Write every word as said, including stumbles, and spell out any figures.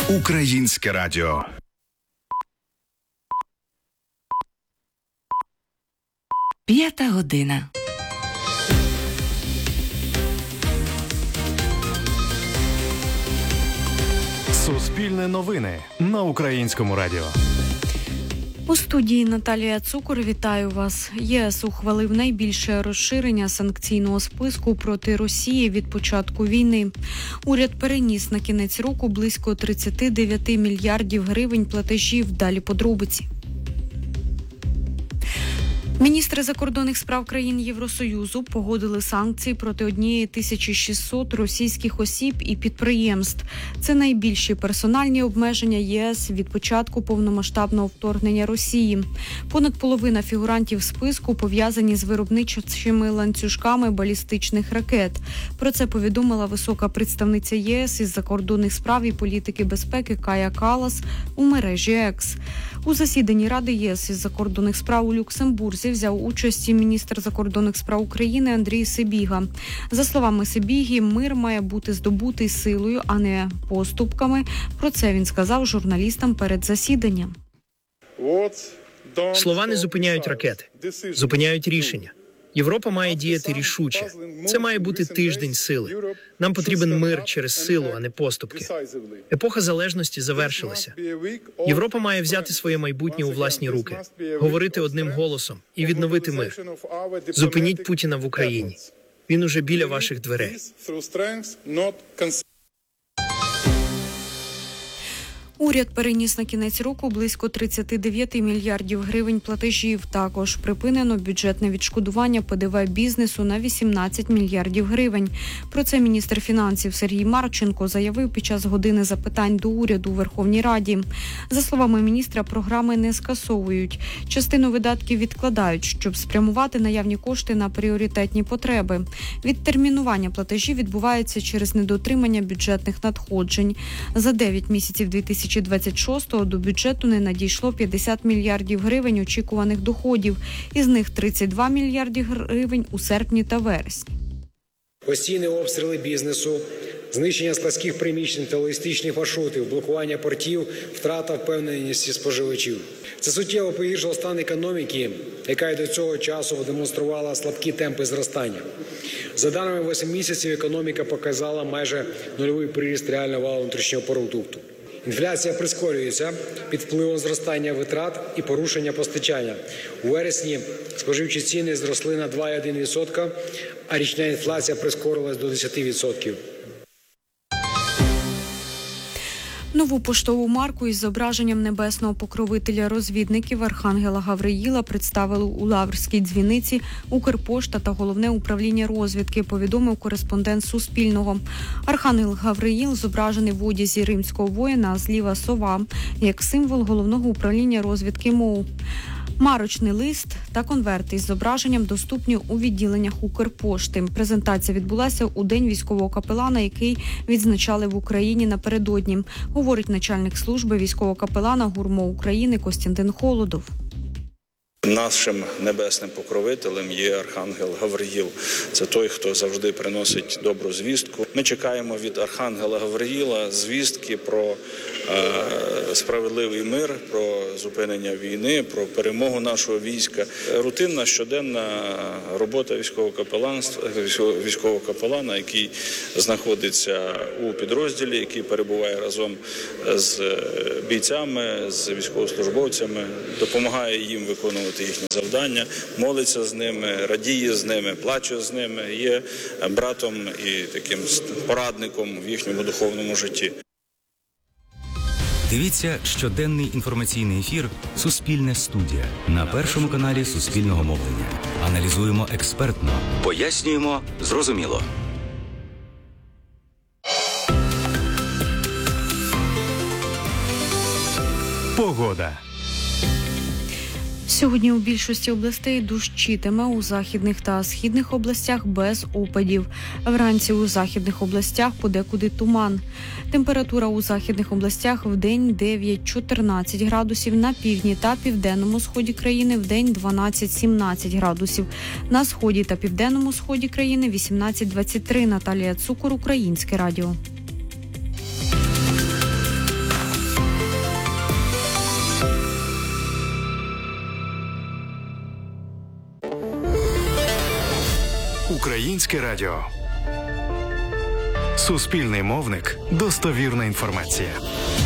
Українське радіо. П'ята година. Суспільне новини на Українському радіо. У студії Наталія Цукор. Вітаю вас. ЄС ухвалив найбільше розширення санкційного списку проти Росії від початку війни. Уряд переніс на кінець року близько тридцять дев'ять мільярдів гривень платежів. Далі подробиці. Міністри закордонних справ країн Євросоюзу погодили санкції проти однієї тисячі шістсот російських осіб і підприємств. Це найбільші персональні обмеження ЄС від початку повномасштабного вторгнення Росії. Понад половина фігурантів списку пов'язані з виробничими ланцюжками балістичних ракет. Про це повідомила висока представниця ЄС із закордонних справ і політики безпеки Кая Каллас у мережі Екс. У засіданні Ради ЄС із закордонних справ у Люксембурзі взяв участь і міністр закордонних справ України Андрій Сибіга. За словами Сибіги, мир має бути здобутий силою, а не поступками. Про це він сказав журналістам перед засіданням. Слова не зупиняють ракети, зупиняють рішення. Європа має діяти рішуче. Це має бути тиждень сили. Нам потрібен мир через силу, а не поступки. Епоха залежності завершилася. Європа має взяти своє майбутнє у власні руки, говорити одним голосом і відновити мир. Зупиніть Путіна в Україні. Він уже біля ваших дверей. Уряд переніс на кінець року близько тридцять дев'ять мільярдів гривень платежів. Також припинено бюджетне відшкодування ПДВ бізнесу на вісімнадцять мільярдів гривень. Про це міністр фінансів Сергій Марченко заявив під час години запитань до уряду у Верховній Раді. За словами міністра, програми не скасовують. Частину видатків відкладають, щоб спрямувати наявні кошти на пріоритетні потреби. Відтермінування платежів відбувається через недотримання бюджетних надходжень. За дев'ять місяців дві тисячі двадцять шостого до бюджету не надійшло п'ятдесят мільярдів гривень очікуваних доходів. Із них тридцять два мільярди гривень у серпні та вересні. Постійні обстріли бізнесу, знищення складських приміщень та логістичних маршрутів, блокування портів, втрата впевненості споживачів. Це суттєво погіршило стан економіки, яка й до цього часу демонструвала слабкі темпи зростання. За даними восьми місяців, економіка показала майже нульовий приріст реального валового внутрішнього продукту. Інфляція прискорюється під впливом зростання витрат і порушення постачання. У вересні споживчі ціни зросли на два цілих одна десята відсотка, а річна інфляція прискорилась до десять відсотків. Нову поштову марку із зображенням небесного покровителя розвідників Архангела Гавриїла представили у Лаврській дзвіниці Укрпошта та Головне управління розвідки, повідомив кореспондент Суспільного. Архангел Гавриїл зображений в одязі римського воїна, а зліва сова, як символ Головного управління розвідки МОУ. Марочний лист та конверти із зображенням доступні у відділеннях Укрпошти. Презентація відбулася у День військового капелана, який відзначали в Україні напередодні, говорить начальник служби військового капелана ГУРМО України Костянтин Холодов. Нашим небесним покровителем є Архангел Гавриїл. Це той, хто завжди приносить добру звістку. Ми чекаємо від Архангела Гавриїла звістки про е, справедливий мир, про зупинення війни, про перемогу нашого війська. Рутинна щоденна робота військового капеланства, військового капелана, який знаходиться у підрозділі, який перебуває разом з бійцями, з військовослужбовцями, допомагає їм виконувати їхні завдання, молиться з ними, радіє з ними, плаче з ними, є братом і таким порадником в їхньому духовному житті. Дивіться щоденний інформаційний ефір «Суспільне студія» на Першому каналі Суспільного мовлення. Аналізуємо експертно, пояснюємо зрозуміло. Погода. Сьогодні у більшості областей дощитиме, у західних та східних областях без опадів. Вранці у західних областях подекуди туман. Температура у західних областях вдень дев'ять-чотирнадцять градусів, на півдні та південному сході країни вдень дванадцять-сімнадцять градусів. На сході та південному сході країни вісімнадцять-двадцять три. Наталія Цукор, Українське радіо. Українське радіо. Суспільний мовник. Достовірна інформація.